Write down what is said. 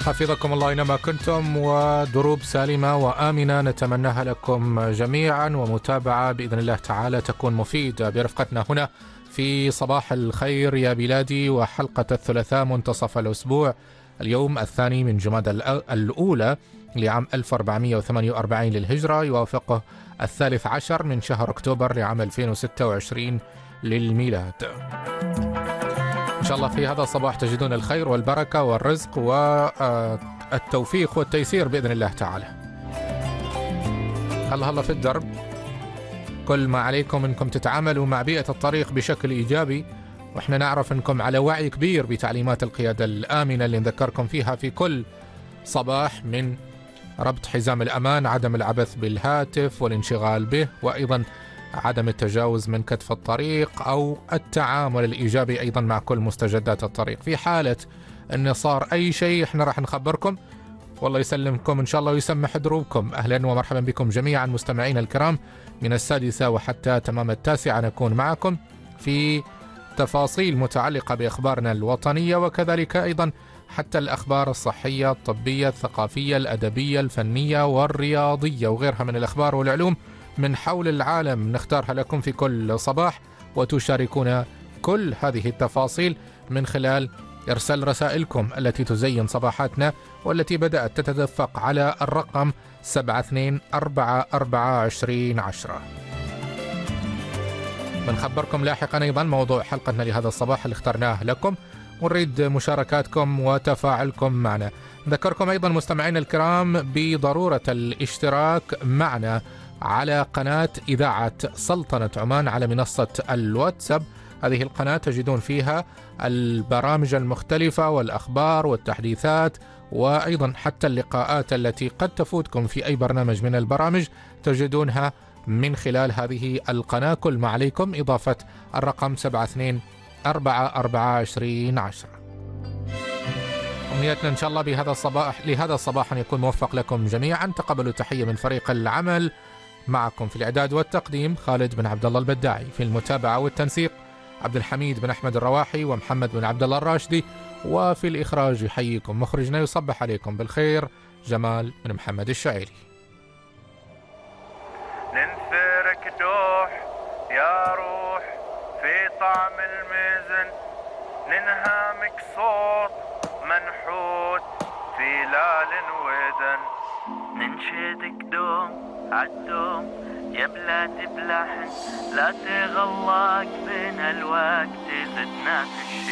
حفظكم الله أينما كنتم، ودروب سالمة وآمنة نتمناها لكم جميعا، ومتابعة بإذن الله تعالى تكون مفيدة برفقتنا هنا في صباح الخير يا بلادي، وحلقة الثلاثاء منتصف الأسبوع، اليوم الثاني من جمادى الأولى لعام 1448 للهجرة، يوافقه 13 من شهر أكتوبر لعام 2026 للميلاد. إن شاء الله في هذا الصباح تجدون الخير والبركة والرزق والتوفيق والتيسير بإذن الله تعالى. هلا في الدرب، كل ما عليكم أنكم تتعاملوا مع بيئة الطريق بشكل إيجابي، وإحنا نعرف أنكم على وعي كبير بتعليمات القيادة الآمنة اللي نذكركم فيها في كل صباح، من ربط حزام الأمان، عدم العبث بالهاتف والانشغال به، وأيضا عدم التجاوز من كتف الطريق، أو التعامل الإيجابي أيضا مع كل مستجدات الطريق. في حالة أن صار أي شيء احنا راح نخبركم، والله يسلمكم إن شاء الله ويسمح دروبكم. أهلا ومرحبا بكم جميعا مستمعين الكرام، من 6 وحتى تمام 9 نكون معكم في تفاصيل متعلقة بأخبارنا الوطنية، وكذلك أيضا حتى الأخبار الصحية، الطبية، الثقافية، الأدبية، الفنية والرياضية، وغيرها من الأخبار والعلوم من حول العالم نختارها لكم في كل صباح، وتشاركون كل هذه التفاصيل من خلال إرسال رسائلكم التي تزين صباحاتنا، والتي بدأت تتدفق على الرقم 72442010. بنخبركم لاحقا أيضا موضوع حلقتنا لهذا الصباح اللي اخترناه لكم، ونريد مشاركاتكم وتفاعلكم معنا. نذكركم أيضا مستمعين الكرام بضرورة الاشتراك معنا على قناة إذاعة سلطنة عمان على منصة الواتساب. هذه القناة تجدون فيها البرامج المختلفة والأخبار والتحديثات، وأيضا حتى اللقاءات التي قد تفوتكم في أي برنامج من البرامج تجدونها من خلال هذه القناة. كل ما عليكم إضافة الرقم 72442010. أمنيتنا إن شاء الله لهذا الصباح أن يكون موفق لكم جميعا. تقبلوا تحية من فريق العمل، معكم في الإعداد والتقديم خالد بن عبد الله البداعي، في المتابعة والتنسيق عبد الحميد بن أحمد الرواحي ومحمد بن عبد الله الراشدي، وفي الإخراج يحييكم مخرجنا يصبح عليكم بالخير جمال بن محمد الشعيري. ننثرك دوح يا روح في طعم المزن، ننهامك صوت منحوت في لال ودن، ننشدك دوم عالدوم جبلات بلحن، لا تغلاك بين الوقت زدناك الشي.